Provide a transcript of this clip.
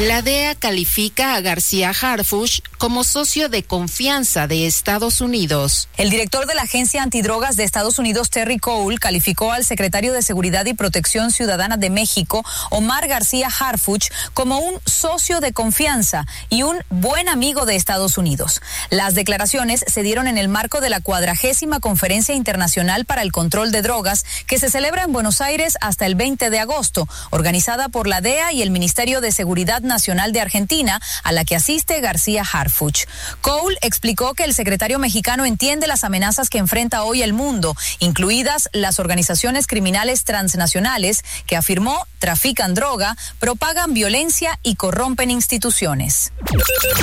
La DEA califica a García Harfuch como socio de confianza de Estados Unidos. El director de la Agencia Antidrogas de Estados Unidos, Terry Cole, calificó al secretario de Seguridad y Protección Ciudadana de México, Omar García Harfuch, como un socio de confianza y un buen amigo de Estados Unidos. Las declaraciones se dieron en el marco de la 40ª Conferencia Internacional para el Control de Drogas, que se celebra en Buenos Aires hasta el 20 de agosto, organizada por la DEA y el Ministerio de Seguridad Nacional de Argentina, a la que asiste García Harfuch. Cole explicó que el secretario mexicano entiende las amenazas que enfrenta hoy el mundo, incluidas las organizaciones criminales transnacionales que, afirmó, trafican droga, propagan violencia y corrompen instituciones.